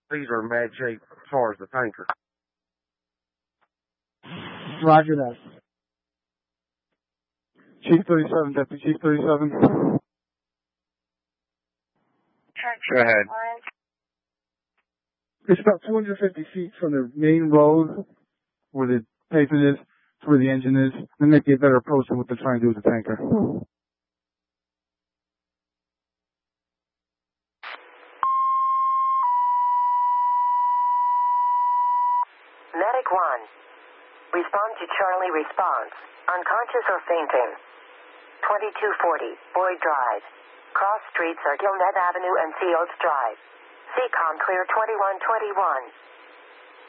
These are in mad shape as far as the tanker. Roger that. Chief 37, Deputy Chief 37. Go ahead. It's about 250 feet from the main road where the pavement is to where the engine is. Then they get a better approach than what they're trying to do with the tanker. Medic 1. Respond to Charlie response. Unconscious or fainting. 2240, Boyd Drive. Cross streets are Gilnet Avenue and Fields Drive. CCOM clear 2121.